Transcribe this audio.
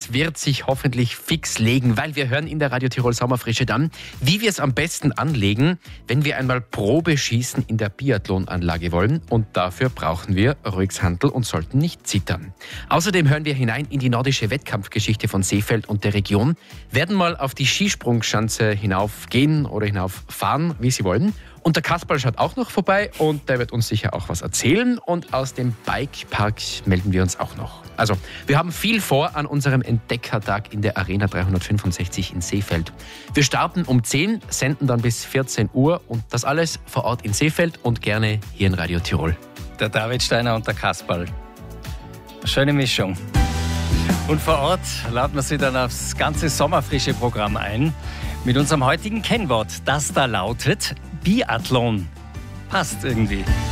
das wird sich hoffentlich fix legen, weil wir hören in der Radio Tirol Sommerfrische dann, wie wir es am besten anlegen, wenn wir einmal Probeschießen in der Biathlonanlage wollen. Und dafür brauchen wir ruhiges Handl und sollten nicht zittern. Außerdem hören wir hinein in die nordische Wettkampfgeschichte von Seefeld und der Region, werden mal auf die Skisprungschanze hinaufgehen oder hinauffahren, wie Sie wollen. Und der Kasperl schaut auch noch vorbei und der wird uns sicher auch was erzählen. Und aus dem Bikepark melden wir uns auch noch. Also, wir haben viel vor an unserem Entdeckertag in der Arena 365 in Seefeld. Wir starten um 10, senden dann bis 14 Uhr und das alles vor Ort in Seefeld und gerne hier in Radio Tirol. Der David Steiner und der Kasperl. Schöne Mischung. Und vor Ort laden wir Sie dann aufs ganze sommerfrische Programm ein. Mit unserem heutigen Kennwort, das da lautet Biathlon. Passt irgendwie.